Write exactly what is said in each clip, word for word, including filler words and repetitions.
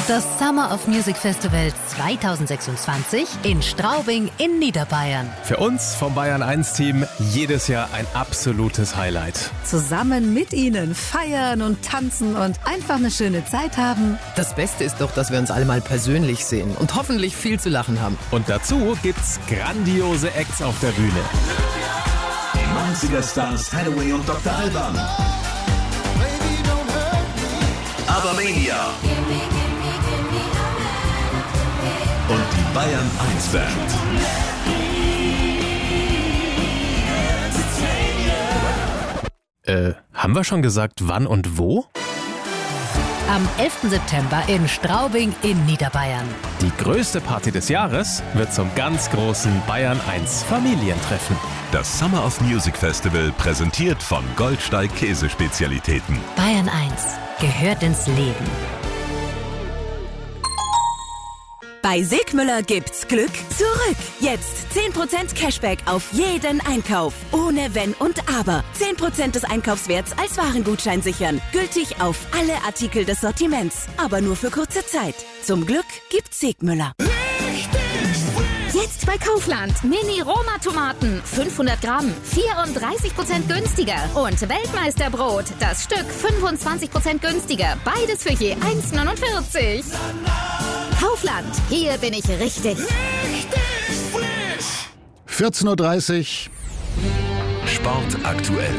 Das Summer of Music Festival zwanzig sechsundzwanzig in Straubing in Niederbayern. Für uns vom Bayern eins Team jedes Jahr ein absolutes Highlight. Zusammen mit Ihnen feiern und tanzen und einfach eine schöne Zeit haben. Das Beste ist doch, dass wir uns alle mal persönlich sehen und hoffentlich viel zu lachen haben. Und dazu gibt's grandiose Acts auf der Bühne. neunziger Stars Hathaway und Doktor Alban. Abermania. Und die Bayern eins Band. Äh, haben wir schon gesagt, wann und wo? Am elften September in Straubing in Niederbayern. Die größte Party des Jahres wird zum ganz großen Bayern eins Familientreffen. Das Summer of Music Festival präsentiert von Goldsteig Käsespezialitäten. Bayern eins gehört ins Leben. Bei Sigmüller gibt's Glück zurück. Jetzt zehn Prozent Cashback auf jeden Einkauf. Ohne Wenn und Aber. zehn Prozent des Einkaufswerts als Warengutschein sichern. Gültig auf alle Artikel des Sortiments. Aber nur für kurze Zeit. Zum Glück gibt's Sigmüller. Jetzt bei Kaufland. Mini-Roma-Tomaten. fünfhundert Gramm. vierunddreißig Prozent günstiger. Und Weltmeisterbrot. Das Stück fünfundzwanzig Prozent günstiger. Beides für je eins neunundvierzig. Kaufland. Hier bin ich richtig. Richtig frisch. vierzehn Uhr dreißig. Sport aktuell.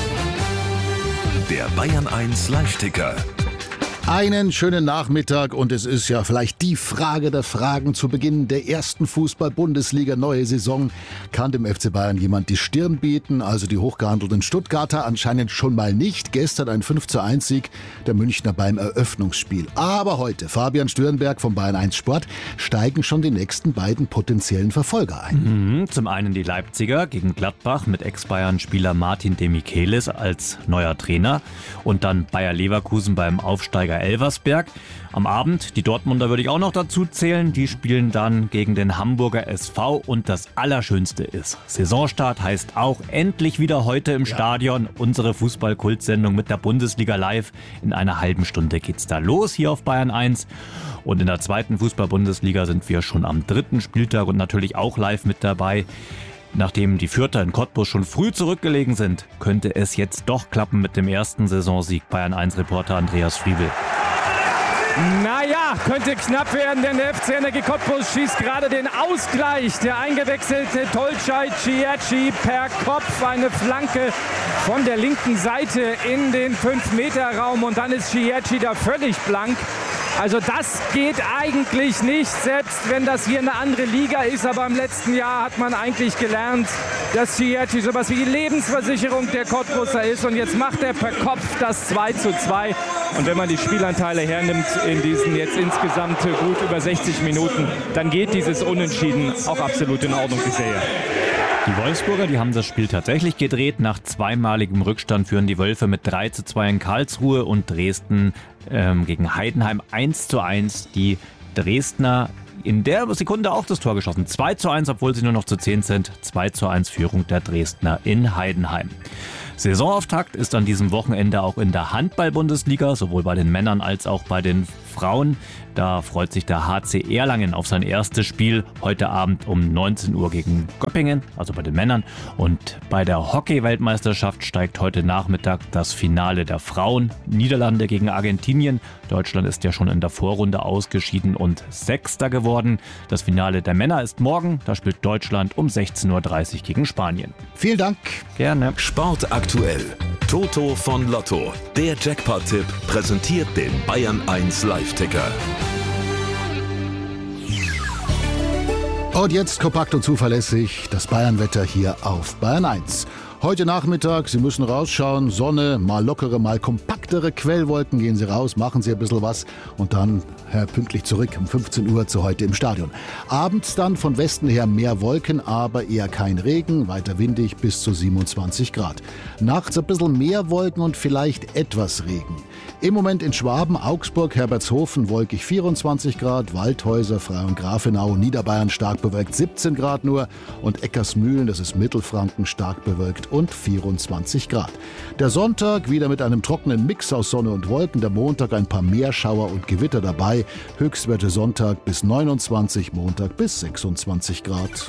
Der Bayern eins Live-Ticker. Einen schönen Nachmittag und es ist ja vielleicht die Frage der Fragen zu Beginn der ersten Fußball-Bundesliga neue Saison. Kann dem F C Bayern jemand die Stirn bieten? Also die hochgehandelten Stuttgarter anscheinend schon mal nicht. Gestern ein fünf zu eins Sieg der Münchner beim Eröffnungsspiel. Aber heute, Fabian Stürnberg vom Bayern eins Sport, steigen schon die nächsten beiden potenziellen Verfolger ein. Mhm, zum einen die Leipziger gegen Gladbach mit Ex-Bayern-Spieler Martin de Michelis als neuer Trainer und dann Bayer Leverkusen beim Aufsteiger Elversberg. Am Abend, die Dortmunder würde ich auch noch dazu zählen, die spielen dann gegen den Hamburger S V und das Allerschönste ist, Saisonstart heißt auch endlich wieder heute im ja. Stadion, unsere Fußball-Kultsendung mit der Bundesliga live. In einer halben Stunde geht's da los hier auf Bayern eins und in der zweiten Fußball-Bundesliga sind wir schon am dritten Spieltag und natürlich auch live mit dabei. Nachdem die Fürther in Cottbus schon früh zurückgelegen sind, könnte es jetzt doch klappen mit dem ersten Saisonsieg. Bayern eins Reporter Andreas Friebel. Naja, könnte knapp werden, denn der F C Energie Cottbus schießt gerade den Ausgleich. Der eingewechselte Tolcay Ciecci per Kopf, eine Flanke von der linken Seite in den fünf Meter Raum und dann ist Ciecci da völlig blank. Also das geht eigentlich nicht, selbst wenn das hier eine andere Liga ist. Aber im letzten Jahr hat man eigentlich gelernt, dass Ciecci sowas wie die Lebensversicherung der Cottbuser ist. Und jetzt macht er per Kopf das zwei zu zwei. Und wenn man die Spielanteile hernimmt in diesen jetzt insgesamt gut über sechzig Minuten, dann geht dieses Unentschieden auch absolut in Ordnung, wie ich sehe. Die Wolfsburger, die haben das Spiel tatsächlich gedreht. Nach zweimaligem Rückstand führen die Wölfe mit drei zu zwei in Karlsruhe und Dresden ähm, gegen Heidenheim eins zu eins. Die Dresdner in der Sekunde auch das Tor geschossen. zwei zu eins, obwohl sie nur noch zu zehn sind. zwei zu eins Führung der Dresdner in Heidenheim. Saisonauftakt ist an diesem Wochenende auch in der Handball-Bundesliga, sowohl bei den Männern als auch bei den Frauen. Da freut sich der H C Erlangen auf sein erstes Spiel heute Abend um neunzehn Uhr gegen Göppingen, also bei den Männern. Und bei der Hockey-Weltmeisterschaft steigt heute Nachmittag das Finale der Frauen. Niederlande gegen Argentinien. Deutschland ist ja schon in der Vorrunde ausgeschieden und Sechster geworden. Das Finale der Männer ist morgen. Da spielt Deutschland um sechzehn Uhr dreißig gegen Spanien. Vielen Dank. Gerne. Sport aktuell. Toto von Lotto. Der Jackpot-Tipp präsentiert den Bayern eins Live-Ticker. Und jetzt kompakt und zuverlässig das Bayern-Wetter hier auf Bayern eins. Heute Nachmittag, Sie müssen rausschauen, Sonne, mal lockere, mal kompaktere Quellwolken. Gehen Sie raus, machen Sie ein bisschen was und dann äh, pünktlich zurück um fünfzehn Uhr zu heute im Stadion. Abends dann von Westen her mehr Wolken, aber eher kein Regen, weiter windig bis zu siebenundzwanzig Grad. Nachts ein bisschen mehr Wolken und vielleicht etwas Regen. Im Moment in Schwaben, Augsburg, Herbertshofen wolkig vierundzwanzig Grad, Waldhäuser, Frei und Grafenau, Niederbayern stark bewölkt siebzehn Grad nur und Eckersmühlen, das ist Mittelfranken, stark bewölkt und vierundzwanzig Grad. Der Sonntag wieder mit einem trockenen Mix aus Sonne und Wolken, der Montag ein paar Meerschauer und Gewitter dabei, Höchstwerte Sonntag bis neunundzwanzig, Montag bis sechsundzwanzig Grad.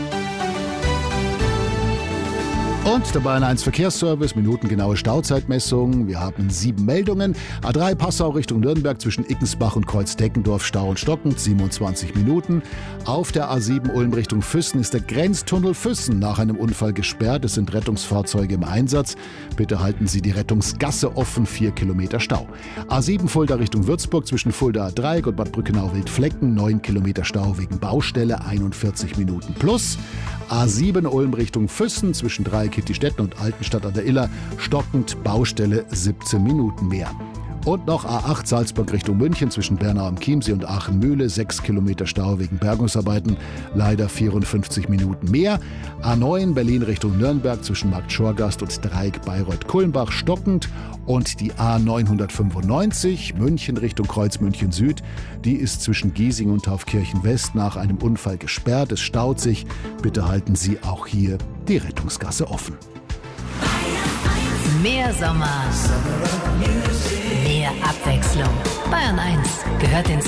Und der Bayern eins Verkehrsservice, minutengenaue Stauzeitmessung. Wir haben sieben Meldungen. A drei Passau Richtung Nürnberg zwischen Ickensbach und Kreuzdeckendorf, Stau und stockend, siebenundzwanzig Minuten. Auf der A sieben Ulm Richtung Füssen ist der Grenztunnel Füssen nach einem Unfall gesperrt. Es sind Rettungsfahrzeuge im Einsatz. Bitte halten Sie die Rettungsgasse offen, vier Kilometer Stau. A sieben Fulda Richtung Würzburg zwischen Fulda A drei und Bad Brückenau-Wildflecken, neun Kilometer Stau wegen Baustelle, einundvierzig Minuten plus. A sieben Ulm Richtung Füssen zwischen Dreieck-Kittistetten und Altenstadt an der Iller, stockend, Baustelle siebzehn Minuten mehr. Und noch A acht Salzburg Richtung München zwischen Bernau am Chiemsee und Aachen-Mühle, sechs Kilometer Stau wegen Bergungsarbeiten, leider vierundfünfzig Minuten mehr. A neun Berlin Richtung Nürnberg zwischen Markt Schorgast und Dreieck Bayreuth-Kulmbach, stockend. Und die A neunhundertfünfundneunzig München Richtung Kreuz München Süd, die ist zwischen Giesing und Taufkirchen West nach einem Unfall gesperrt. Es staut sich. Bitte halten Sie auch hier die Rettungsgasse offen. Mehr Sommer, mehr Abwechslung. Bayern eins gehört ins